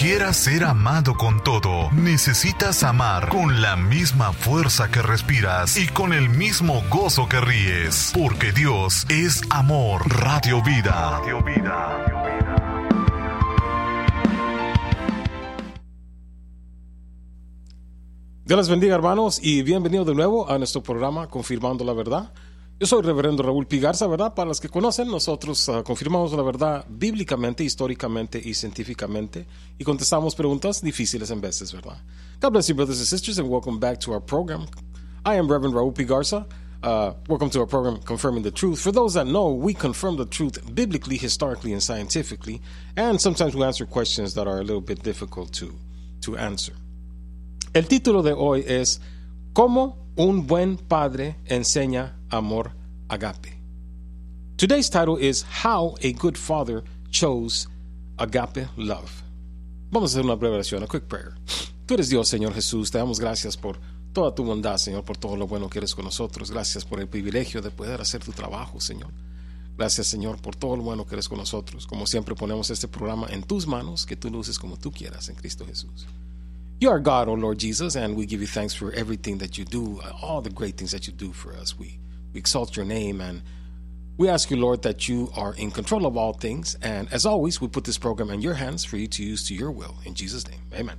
quieras ser amado con todo, necesitas amar con la misma fuerza que respiras y con el mismo gozo que ríes. Porque Dios es amor. Radio Vida. Radio Vida. Dios les bendiga, hermanos, y bienvenidos de nuevo a nuestro programa Confirmando la Verdad. Yo soy el reverendo Raúl P. Garza, ¿verdad? Para los que conocen, nosotros confirmamos la verdad bíblicamente, históricamente y científicamente, y contestamos preguntas difíciles en veces, ¿verdad? God bless you, brothers and sisters, and welcome back to our program. I am Reverend Raúl P. Garza. Welcome to our program, Confirming the Truth. For those that know, we confirm the truth biblically, historically, and scientifically, and sometimes we answer questions that are a little bit difficult to answer. El título de hoy es ¿Cómo un buen padre enseña amor agape? Today's title is How a Good Father Chose Agape Love. Vamos a hacer una breve oración, a quick prayer. Tú eres Dios, Señor Jesús. Te damos gracias por toda tu bondad, Señor, por todo lo bueno que eres con nosotros. Gracias por el privilegio de poder hacer tu trabajo, Señor. Gracias, Señor, por todo lo bueno que eres con nosotros. Como siempre, ponemos este programa en tus manos, que tú lo uses como tú quieras en Cristo Jesús. You are God, O Lord Jesus, and we give you thanks for everything that you do, all the great things that you do for us. We exalt your name, and we ask you, Lord, that you are in control of all things. And as always, we put this program in your hands for you to use to your will. In Jesus' name, amen.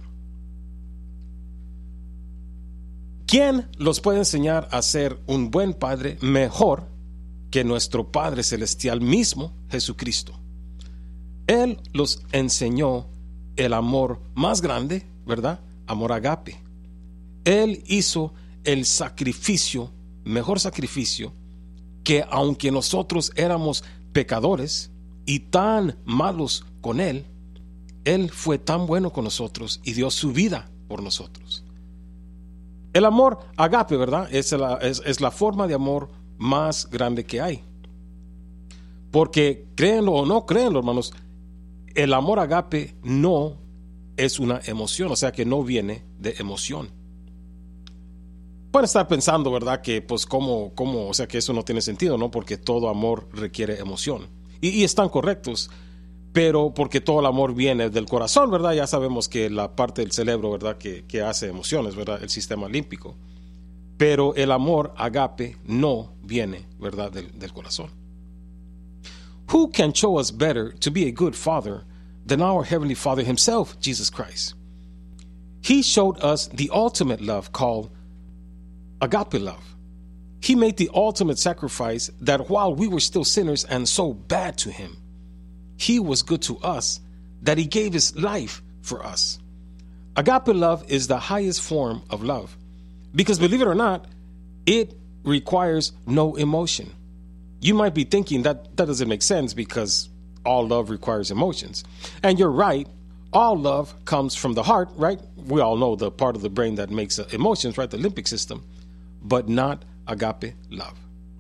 ¿Quién los puede enseñar a ser un buen padre mejor que nuestro Padre Celestial mismo, Jesucristo? Él los enseñó el amor más grande, ¿verdad? Amor agape. Él hizo el sacrificio, mejor sacrificio, que aunque nosotros éramos pecadores y tan malos con Él fue tan bueno con nosotros y dio su vida por nosotros. El amor agape, ¿verdad? Es la forma de amor más grande que hay. Porque créanlo o no créanlo, hermanos, el amor agape no es una emoción, o sea que no viene de emoción. Pueden estar pensando, ¿verdad? Que pues cómo, o sea que eso no tiene sentido, ¿no? Porque todo amor requiere emoción. Y están correctos, pero porque todo el amor viene del corazón, ¿verdad? Ya sabemos que la parte del cerebro, ¿verdad? Que hace emociones, ¿verdad? El sistema límbico. Pero el amor agape no viene, ¿verdad? Del corazón. Who can show us better to be a good father than our Heavenly Father Himself, Jesus Christ? He showed us the ultimate love called agape love. He made the ultimate sacrifice that while we were still sinners and so bad to Him, He was good to us, that He gave His life for us. Agape love is the highest form of love because, believe it or not, it requires no emotion. You might be thinking that doesn't make sense because all love requires emotions. And you're right. All love comes from the heart, right? We all know the part of the brain that makes emotions, right? The limbic system, but not agape love.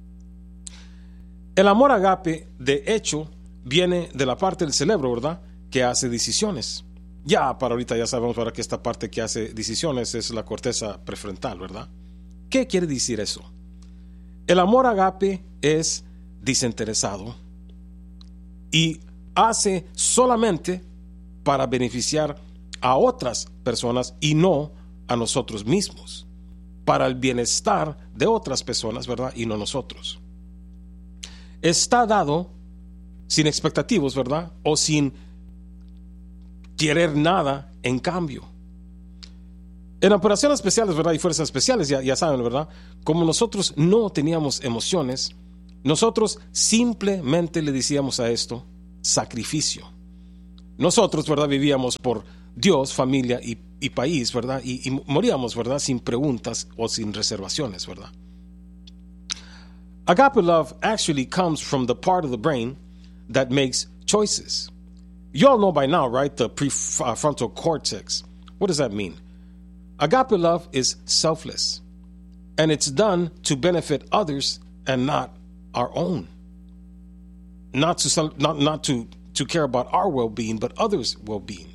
El amor agape, de hecho, viene de la parte del cerebro, ¿verdad? Que hace decisiones. Ya para ahorita ya sabemos para que esta parte que hace decisiones es la corteza prefrontal, ¿verdad? ¿Qué quiere decir eso? El amor agape es desinteresado y hace solamente para beneficiar a otras personas y no a nosotros mismos, para el bienestar de otras personas, ¿verdad? Y no nosotros. Está dado sin expectativas, ¿verdad? O sin querer nada en cambio. En operaciones especiales, ¿verdad? Y fuerzas especiales, ya saben, ¿verdad? Como nosotros no teníamos emociones, nosotros simplemente le decíamos a esto sacrificio. Nosotros, ¿verdad? Vivíamos por Dios, familia y país, ¿verdad? Y moríamos, ¿verdad? Sin preguntas o sin reservaciones, ¿verdad? Agape love actually comes from the part of the brain that makes choices. You all know by now, right? The prefrontal cortex. What does that mean? Agape love is selfless, and it's done to benefit others and not our own. Not to care about our well-being, but others' well-being.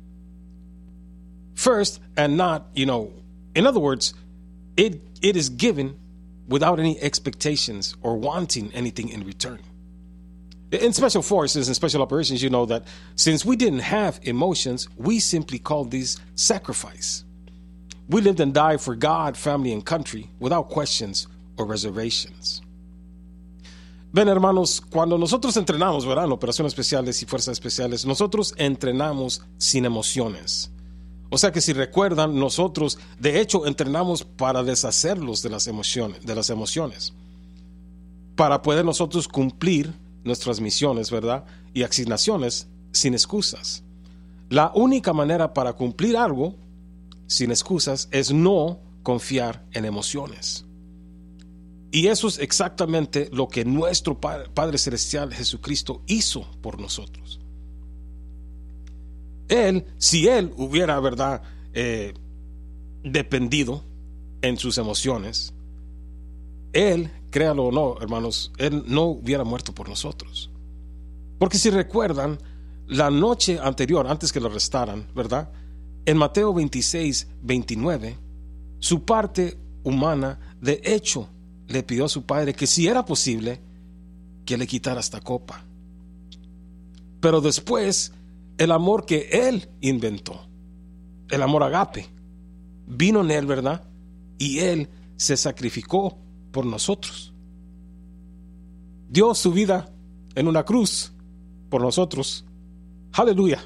First, and not, in other words, it is given without any expectations or wanting anything in return. In special forces and special operations, you know that since we didn't have emotions, we simply called these sacrifice. We lived and died for God, family, and country without questions or reservations. Ven, hermanos, cuando nosotros entrenamos, ¿verdad? En operaciones especiales y fuerzas especiales, nosotros entrenamos sin emociones. O sea que si recuerdan, nosotros de hecho entrenamos para deshacerlos de las emociones, para poder nosotros cumplir nuestras misiones, ¿verdad? Y asignaciones sin excusas. La única manera para cumplir algo sin excusas es no confiar en emociones. Y eso es exactamente lo que nuestro Padre Celestial Jesucristo hizo por nosotros. Si Él hubiera, ¿verdad?, dependido en sus emociones, Él, créalo o no, hermanos, Él no hubiera muerto por nosotros. Porque si recuerdan, la noche anterior, antes que lo arrestaran, ¿verdad?, en Mateo 26, 29, su parte humana, de hecho, le pidió a su padre que si era posible, que le quitara esta copa. Pero después, el amor que Él inventó, el amor agape, vino en Él, ¿verdad? Y Él se sacrificó por nosotros. Dio su vida en una cruz por nosotros. Aleluya.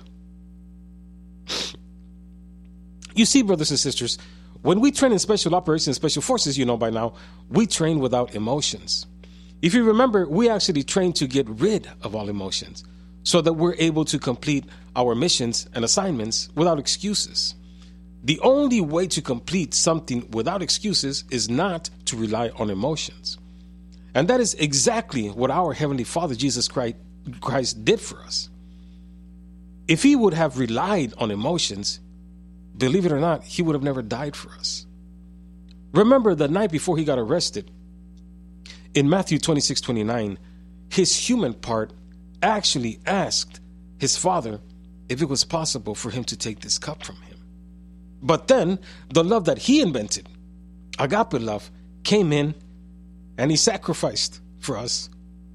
You see, brothers and sisters, when we train in special operations and special forces, you know by now, we train without emotions. If you remember, we actually train to get rid of all emotions so that we're able to complete our missions and assignments without excuses. The only way to complete something without excuses is not to rely on emotions. And that is exactly what our Heavenly Father, Jesus Christ did for us. If He would have relied on emotions, believe it or not, He would have never died for us. Remember the night before He got arrested, in Matthew 26:29, His human part actually asked His Father if it was possible for Him to take this cup from Him. But then, the love that He invented, agape love, came in and He sacrificed for us.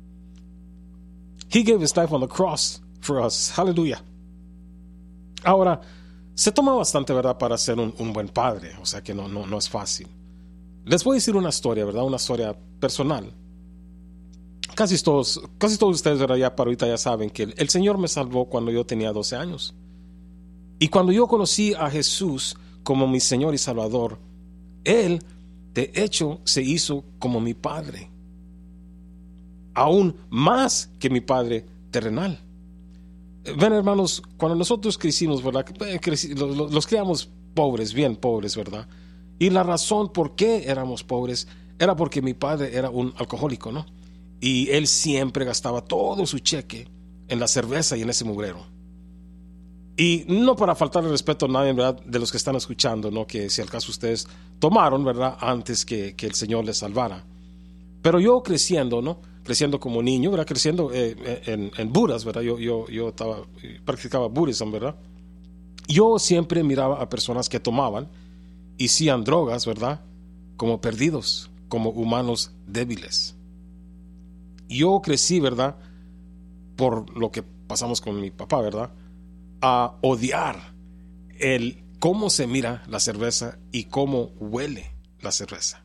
He gave His life on the cross for us. Hallelujah. Ahora, se toma bastante, ¿verdad?, para ser un buen padre, o sea que no es fácil. Les voy a decir una historia, ¿verdad?, una historia personal. Casi todos ustedes, ¿verdad?, ya para ahorita ya saben que el Señor me salvó cuando yo tenía 12 años. Y cuando yo conocí a Jesús como mi Señor y Salvador, Él, de hecho, se hizo como mi Padre, aún más que mi Padre terrenal. Ven, hermanos, cuando nosotros crecimos, ¿verdad?, los criamos pobres, bien pobres, ¿verdad? Y la razón por qué éramos pobres era porque mi padre era un alcohólico, ¿no? Y él siempre gastaba todo su cheque en la cerveza y en ese mugrero. Y no para faltarle respeto a nadie, ¿verdad?, de los que están escuchando, ¿no?, que si al caso ustedes tomaron, ¿verdad?, antes que el Señor les salvara. Pero yo creciendo, ¿no?, creciendo como niño, ¿verdad?, creciendo en Budas, ¿verdad?, yo practicaba budismo, ¿verdad? Yo siempre miraba a personas que tomaban y hacían drogas, ¿verdad?, como perdidos, como humanos débiles. Yo crecí, ¿verdad?, por lo que pasamos con mi papá, ¿verdad?, a odiar cómo se mira la cerveza y cómo huele la cerveza.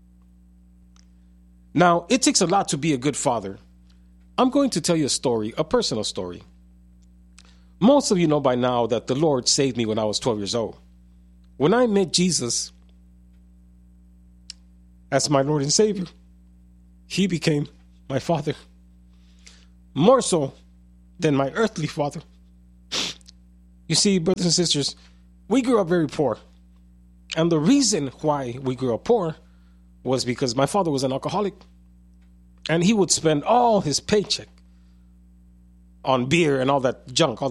Now, it takes a lot to be a good father. I'm going to tell you a story, a personal story. Most of you know by now that the Lord saved me when I was 12 years old. When I met Jesus as my Lord and Savior, He became my father, more so than my earthly father. You see, brothers and sisters, we grew up very poor. And the reason why we grew up poor was because my father was an alcoholic. And he would spend all his paycheck on beer and all that junk, all